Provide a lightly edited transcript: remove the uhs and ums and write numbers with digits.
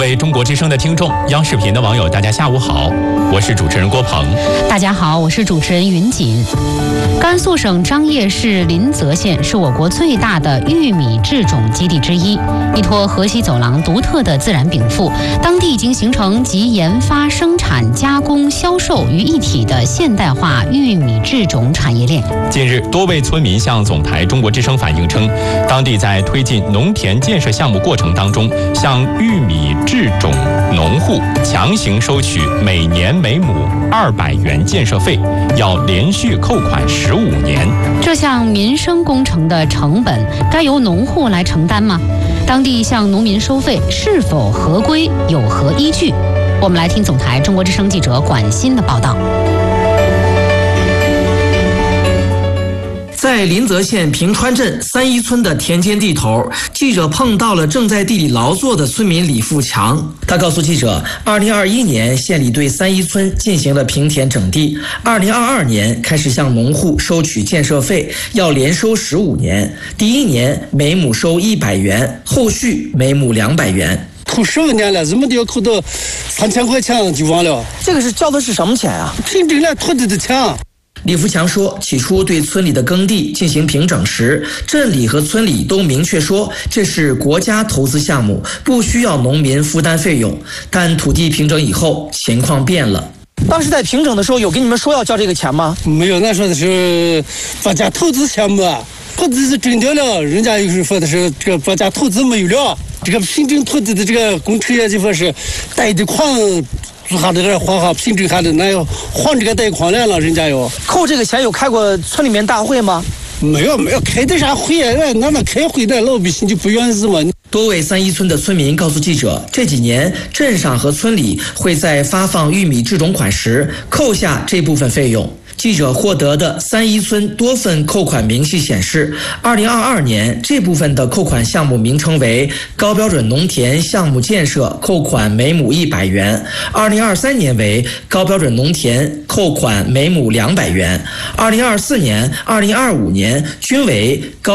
位中国之声的听众，央视频的网友，大家下午好，我是主持人郭鹏。 大家好，我是主持人云锦。甘肃省张掖市临泽县是我国最大的玉米制种基地之一，依托河西走廊独特的自然禀赋，当地已经形成集研发、生产、加工、销售于一体的现代化玉米制种产业链。 近日，多位村民向总台中国之声反映称，当地在推进农田建设项目过程当中，向玉米制种农户强行收取每年每亩200元建设费，要连续扣款15年。 这项民生工程的成本该由农户来承担吗？当地向农民收费是否合规，有何依据？我们来听总台中国之声记者管欣的报道。 在临泽县平川镇三一村的田间地头，记者碰到了正在地里劳作的村民李富强。他告诉记者，2021年县里对三一村进行了平田整地，2022年开始向农户收取建设费，要连收15年。第一年每亩收100元，后续每亩200元。 扣15年了，怎么都要扣到3000块钱就完了。 这个是交的是什么钱啊？ 凭证了土地的钱。 李富强说，起初对村里的耕地进行平整时，镇里和村里都明确说这是国家投资项目，不需要农民负担费用。但土地平整以后，情况变了。当时在平整的时候，有跟你们说要交这个钱吗？ 没有，那说的是国家投资项目，土地是征掉了，人家又是说的是这个国家投资没有了，这个平整土地的这个工程也就说是贷的款。做下这个还好，平整下的那要还这个贷款来了，人家要扣这个钱。有开过村里面大会吗？ 没有开的啥会啊？那么开会的老百姓就不愿意嘛。 多位三一村的村民告诉记者，这几年镇上和村里会在发放玉米制种款时扣下这部分费用。记者获得的三一村多份扣款明细显示，2022年这部分的扣款项目名称为高标准农田项目建设，扣款每亩100元；2023年为高标准农田，扣款每亩200元；2024年、2025年均为高